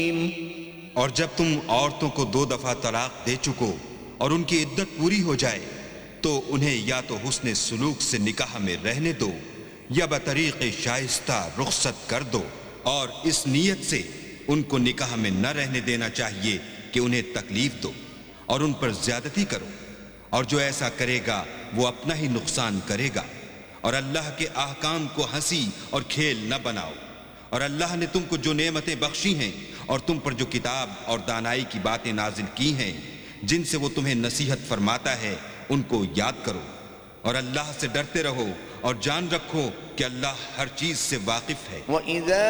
और जब तुम औरतों को 2 दफा तलाक दे चुको और उनकी इद्दत पूरी हो जाए तो उन्हें या तो हुस्न सुलूक से निकाह में रहने दो या बतरीक़े शाइस्ता रुखसत कर दो, और इस नीयत से उनको निकाह में न रहने देना चाहिए कि उन्हें तकलीफ दो और उन पर ज्यादती करो, और जो ऐसा करेगा वो अपना ही नुकसान करेगा। और अल्लाह के अहकाम को हंसी और खेल न बनाओ, और अल्लाह ने तुमको जो नेमतें बख्शी हैं और तुम पर जो किताब और दानाई की बातें नाजिल की हैं जिनसे वो तुम्हें नसीहत फरमाता है, उनको याद करो और अल्लाह से डरते रहो और जान रखो कि अल्लाह हर चीज से वाकिफ है।